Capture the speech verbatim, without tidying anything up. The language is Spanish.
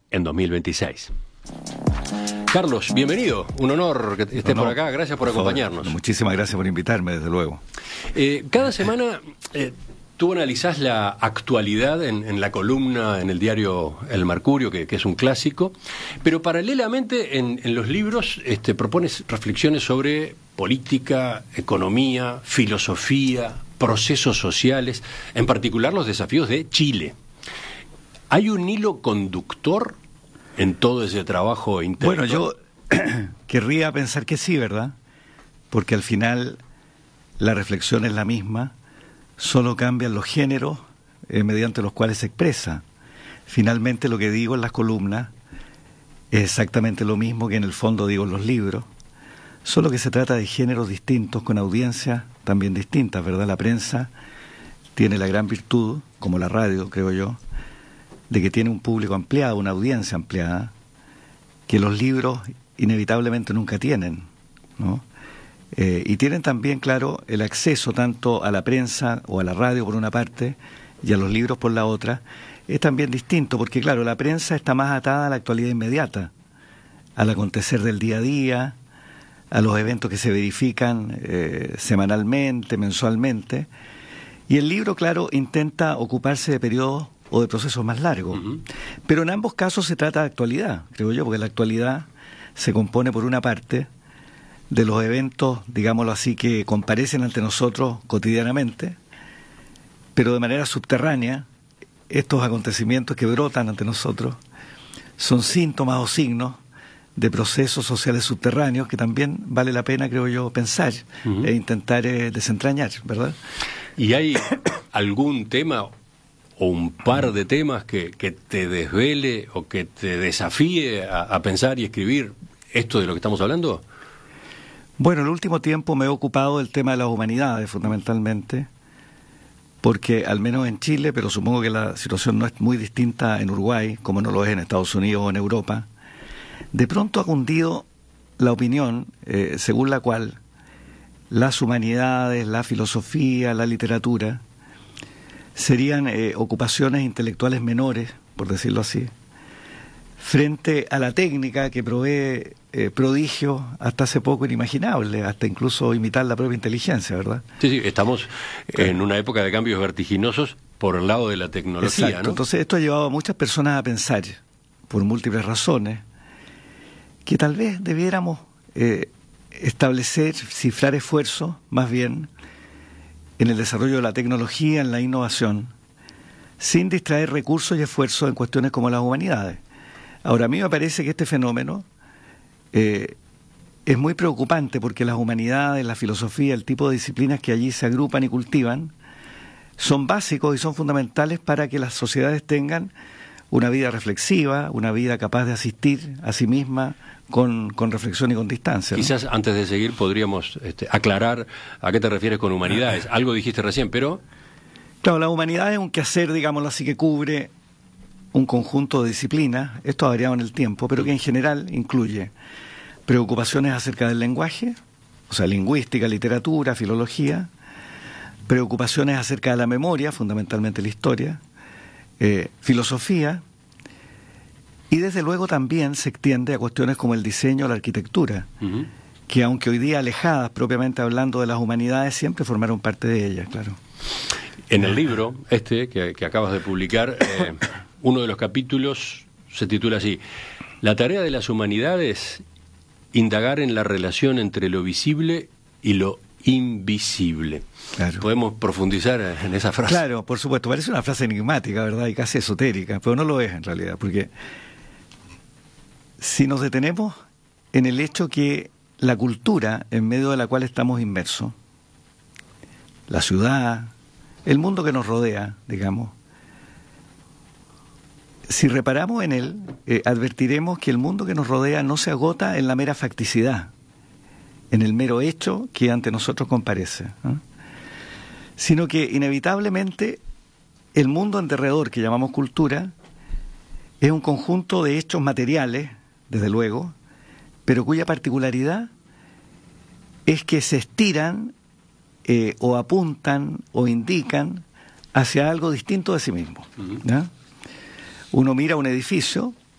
en dos mil veintiséis. Carlos, bienvenido. Un honor que estés no, no, por acá. Gracias por, por acompañarnos. Favor. Muchísimas gracias por invitarme, desde luego. Eh, cada semana eh, tú analizás la actualidad en, en la columna, en el diario El Mercurio, que, que es un clásico, pero paralelamente en, en los libros este, propones reflexiones sobre política, economía, filosofía, procesos sociales, en particular los desafíos de Chile. ¿Hay un hilo conductor en todo ese trabajo intelectual? Bueno, yo querría pensar que sí, ¿verdad? Porque al final la reflexión es la misma, solo cambian los géneros eh, mediante los cuales se expresa. Finalmente lo que digo en las columnas es exactamente lo mismo que en el fondo digo en los libros, solo que se trata de géneros distintos, con audiencias también distintas, ¿verdad? La prensa tiene la gran virtud, como la radio, creo yo, de que tiene un público ampliado, una audiencia ampliada, que los libros inevitablemente nunca tienen, ¿no? Eh, y tienen también, claro, el acceso tanto a la prensa o a la radio por una parte y a los libros por la otra, es también distinto, porque claro, la prensa está más atada a la actualidad inmediata, al acontecer del día a día, a los eventos que se verifican eh, semanalmente, mensualmente, y el libro, claro, intenta ocuparse de periodos o de procesos más largos. Uh-huh. Pero en ambos casos se trata de actualidad, creo yo, porque la actualidad se compone por una parte de los eventos, digámoslo así, que comparecen ante nosotros cotidianamente, pero de manera subterránea, estos acontecimientos que brotan ante nosotros son síntomas o signos de procesos sociales subterráneos que también vale la pena, creo yo, pensar uh-huh. e intentar eh, desentrañar, ¿verdad? ¿Y hay algún tema o un par de temas que, que te desvele o que te desafíe a, a pensar y escribir esto de lo que estamos hablando? Bueno, el último tiempo me he ocupado del tema de las humanidades, fundamentalmente, porque al menos en Chile, pero supongo que la situación no es muy distinta en Uruguay, como no lo es en Estados Unidos o en Europa, de pronto ha cundido la opinión eh, según la cual las humanidades, la filosofía, la literatura serían eh, ocupaciones intelectuales menores, por decirlo así, frente a la técnica que provee eh, prodigios hasta hace poco inimaginables, hasta incluso imitar la propia inteligencia, ¿verdad? Sí, sí, estamos claro. en una época de cambios vertiginosos por el lado de la tecnología, exacto, ¿no? Entonces esto ha llevado a muchas personas a pensar, por múltiples razones, que tal vez debiéramos eh, establecer, cifrar esfuerzos, más bien, en el desarrollo de la tecnología, en la innovación, sin distraer recursos y esfuerzos en cuestiones como las humanidades. Ahora, a mí me parece que este fenómeno eh, es muy preocupante porque las humanidades, la filosofía, el tipo de disciplinas que allí se agrupan y cultivan, son básicos y son fundamentales para que las sociedades tengan una vida reflexiva, una vida capaz de asistir a sí misma con, con reflexión y con distancia, ¿no? Quizás antes de seguir podríamos este, aclarar a qué te refieres con humanidades. Algo dijiste recién, pero... Claro, la humanidad es un quehacer, digámoslo así, que cubre un conjunto de disciplinas, esto ha variado en el tiempo, pero que en general incluye preocupaciones acerca del lenguaje, o sea, lingüística, literatura, filología, preocupaciones acerca de la memoria, fundamentalmente la historia, eh, filosofía, y desde luego también se extiende a cuestiones como el diseño, la arquitectura, uh-huh. que aunque hoy día alejadas propiamente hablando de las humanidades, siempre formaron parte de ellas, claro. En el libro este que, que acabas de publicar, eh, uno de los capítulos se titula así: La tarea de las humanidades, indagar en la relación entre lo visible y lo invisible. Claro. ¿Podemos profundizar en esa frase? Claro, por supuesto, parece una frase enigmática, ¿verdad? Y casi esotérica, pero no lo es en realidad, porque si nos detenemos en el hecho que la cultura en medio de la cual estamos inmersos, la ciudad, el mundo que nos rodea, digamos, si reparamos en él, eh, advertiremos que el mundo que nos rodea no se agota en la mera facticidad, en el mero hecho que ante nosotros comparece, ¿eh? Sino que inevitablemente el mundo en derredor que llamamos cultura es un conjunto de hechos materiales, desde luego, pero cuya particularidad es que se estiran eh, o apuntan o indican hacia algo distinto de sí mismo, ¿no? Uno mira un edificio